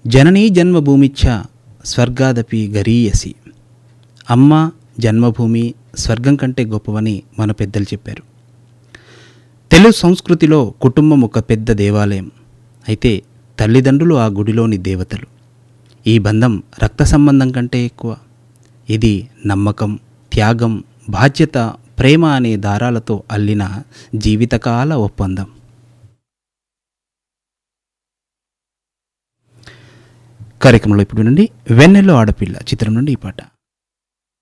జననీ జన్మభూమిచ్చ స్వర్గాదపి గరీయసి. అమ్మ జన్మభూమి స్వర్గం కంటే గొప్పవని మన పెద్దలు చెప్పారు. తెలుగు సంస్కృతిలో కుటుంబం ఒక పెద్ద దేవాలయం. అయితే తల్లిదండ్రులు ఆ గుడిలోని దేవతలు. ఈ బంధం రక్త సంబంధం కంటే ఎక్కువ. ఇది నమ్మకం, త్యాగం, బాధ్యత, ప్రేమ అనే దారాలతో అల్లిన జీవితకాల ఒప్పందం. కార్యక్రమంలో ఇప్పుడు నుండి వెన్నెల్లో ఆడపిల్ల చిత్రం నుండి ఈ పాట.